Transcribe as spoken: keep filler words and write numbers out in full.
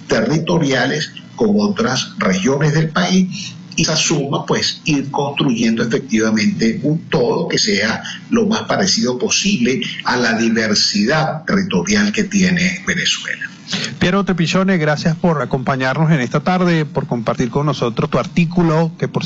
territoriales con otras regiones del país, y esa suma, pues, ir construyendo efectivamente un todo que sea lo más parecido posible a la diversidad territorial que tiene Venezuela. Piero Trepigione, gracias por acompañarnos en esta tarde, por compartir con nosotros tu artículo, que por